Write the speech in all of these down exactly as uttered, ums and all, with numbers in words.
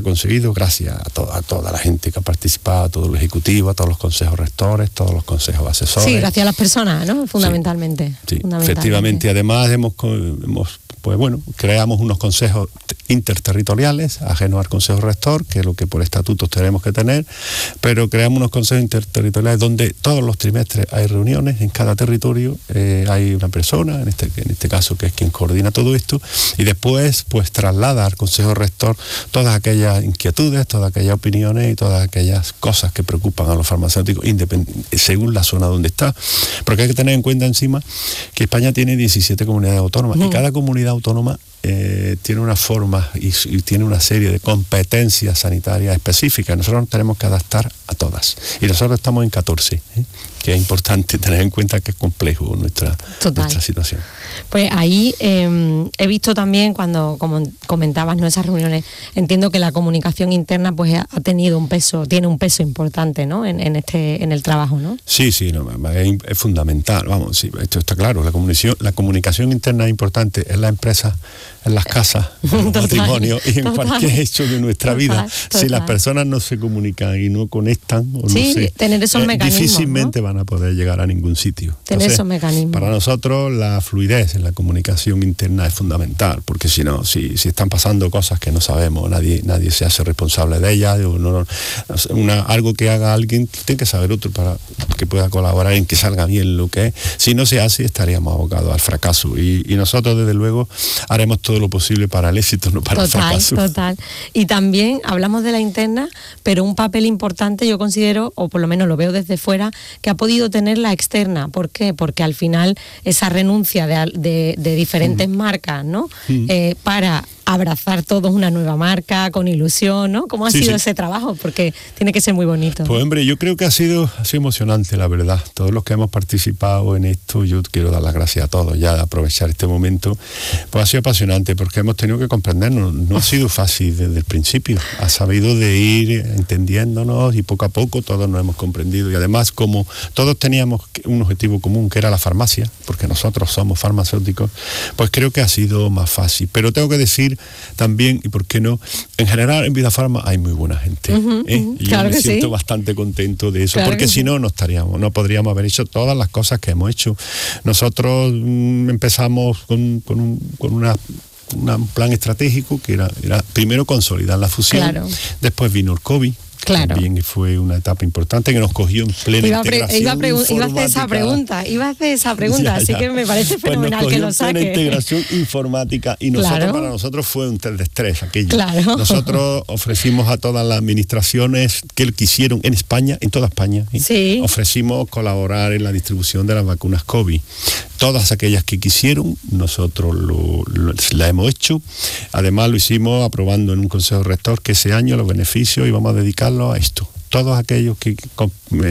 conseguido gracias a, to- a toda la gente que ha participado, a todo el ejecutivo, a todos los consejos rectores, todos los consejos asesores. Sí, gracias a las personas, ¿no? Fundamentalmente. Sí, sí, fundamentalmente. efectivamente. Además hemos, hemos, pues bueno, creamos unos consejos interterritoriales, ajenos al consejo rector, que es lo que por estatutos tenemos que tener, pero creamos unos consejos interterritoriales donde todos los trimestres hay reuniones, en cada territorio eh, hay una persona, en este, en este caso que es quien coordina todo esto, y después pues traslada al consejo rector todas aquellas inquietudes, todas aquellas opiniones y todas aquellas cosas que preocupan a los farmacéuticos independ- según la zona donde está, porque hay que tener en cuenta encima que España tiene diecisiete comunidades autónomas mm. y cada comunidad autónoma Eh, tiene una forma y, y tiene una serie de competencias sanitarias específicas. Nosotros nos tenemos que adaptar a todas. Y nosotros estamos en catorce, ¿eh? que es importante tener en cuenta que es complejo nuestra, nuestra situación. Pues ahí eh, he visto también, cuando como comentabas, ¿no?, esas reuniones, entiendo que la comunicación interna pues ha tenido un peso, tiene un peso importante, ¿no?, en, en este en el trabajo, ¿no? Sí, sí, no, es, es fundamental, vamos, sí, esto está claro, la comunicación, la comunicación interna es importante en la empresa, en las casas, en los matrimonios y en total, cualquier hecho de nuestra total, vida. Total. Si las personas no se comunican y no conectan, o sí, no sé, tener esos eh, mecanismos, difícilmente ¿no?, van a poder llegar a ningún sitio. Tener Entonces, esos mecanismos. Para nosotros la fluidez en la comunicación interna es fundamental, porque si no, si, si están pasando cosas que no sabemos, nadie nadie se hace responsable de ellas, o no, una, algo que haga alguien, tiene que saber otro para que pueda colaborar en que salga bien lo que es. Si no se hace, estaríamos abocados al fracaso. Y, y nosotros, desde luego, haremos todo lo posible para el éxito, no para total, el fracaso. Total. Y también hablamos de la interna, pero un papel importante yo considero, o por lo menos lo veo desde fuera, que ha podido tener la externa. ¿Por qué? Porque al final esa renuncia de, de, de diferentes mm. marcas, ¿no? Mm. Eh, para abrazar todos una nueva marca con ilusión, ¿no? ¿Cómo ha sí, sido sí. ese trabajo? Porque tiene que ser muy bonito. Pues hombre, yo creo que ha sido, ha sido emocionante, la verdad. Todos los que hemos participado en esto, yo quiero dar las gracias a todos, ya de aprovechar este momento. Pues ha sido apasionante porque hemos tenido que comprendernos. No ha sido fácil desde el principio. Ha sabido de ir entendiéndonos y poco a poco todos nos hemos comprendido. Y además, como todos teníamos un objetivo común, que era la farmacia, porque nosotros somos farmacéuticos, pues creo que ha sido más fácil. Pero tengo que decir también, y por qué no, en general en Vida Farma hay muy buena gente, uh-huh, ¿eh? uh-huh. y claro yo me siento sí. bastante contento de eso, claro porque si sí. no, no estaríamos, no podríamos haber hecho todas las cosas que hemos hecho. Nosotros mmm, empezamos con, con, un, con una un plan estratégico que era, era primero consolidar la fusión, claro. después vino el COVID. Claro. También fue una etapa importante que nos cogió en plena iba a pre- integración iba a, pregu- iba a hacer esa pregunta, iba a hacer esa pregunta, ya, así ya. que me parece fenomenal pues que lo saque. Una integración informática y nosotros claro. para nosotros fue un test de estrés aquello. Claro. Nosotros ofrecimos a todas las administraciones que quisieron en España, en toda España, ¿eh? sí. ofrecimos colaborar en la distribución de las vacunas COVID. Todas aquellas que quisieron, nosotros lo, lo, la hemos hecho. Además lo hicimos aprobando en un consejo rector que ese año los beneficios íbamos a dedicarlos a esto. Todos aquellos que, eh,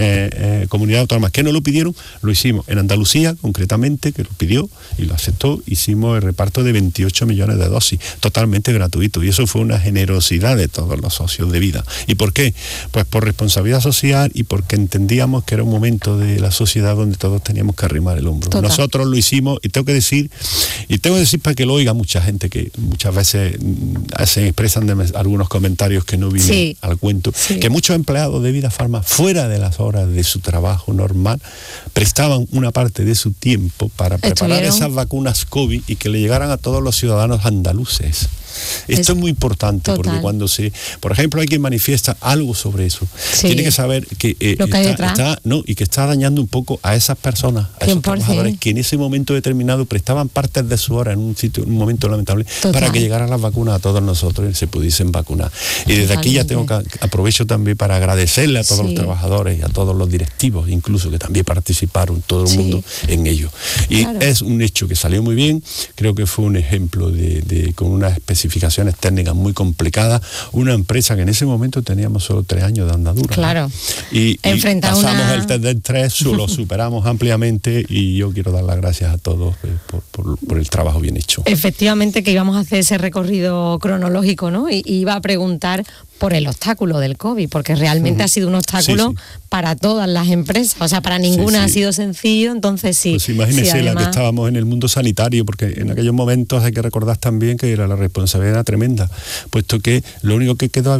eh, comunidades autónomas que no lo pidieron, lo hicimos. En Andalucía, concretamente, que lo pidió y lo aceptó, hicimos el reparto de veintiocho millones de dosis, totalmente gratuito. Y eso fue una generosidad de todos los socios de Vida. ¿Y por qué? Pues por responsabilidad social y porque entendíamos que era un momento de la sociedad donde todos teníamos que arrimar el hombro. Total. Nosotros lo hicimos, y tengo que decir, y tengo que decir para que lo oiga mucha gente que muchas veces se expresan de algunos comentarios que no vienen sí. al cuento, sí. que muchos empleados de Vida Farma, fuera de las horas de su trabajo normal, prestaban una parte de su tiempo para preparar ¿Estuvieron? esas vacunas COVID y que le llegaran a todos los ciudadanos andaluces. Esto es, es muy importante total. Porque cuando se, por ejemplo, hay quien manifiesta algo sobre eso, sí. tiene que saber que, eh, Lo que está, está, no, y que está dañando un poco a esas personas, a esos trabajadores que en ese momento determinado prestaban partes de su hora en un sitio, en un momento lamentable, total. Para que llegaran las vacunas a todos nosotros y se pudiesen vacunar. Y desde Totalmente. Aquí ya tengo que aprovecho también para agradecerle a todos sí. los trabajadores y a todos los directivos, incluso que también participaron todo el sí. mundo en ello. Y claro. es un hecho que salió muy bien, creo que fue un ejemplo de, de con una especie especificaciones técnicas muy complicadas, una empresa que en ese momento teníamos solo tres años de andadura. Claro. ¿no? Y, y pasamos una... el test del tres, lo superamos ampliamente y yo quiero dar las gracias a todos eh, por, por, por el trabajo bien hecho. Efectivamente que íbamos a hacer ese recorrido cronológico, ¿no? Y, y iba a preguntar por el obstáculo del COVID, porque realmente uh-huh. ha sido un obstáculo sí, sí. para todas las empresas, o sea, para ninguna sí, sí. ha sido sencillo, entonces sí. Pues imagínese sí, además... la que estábamos en el mundo sanitario, porque en aquellos momentos hay que recordar también que era la responsabilidad tremenda, puesto que lo único que quedó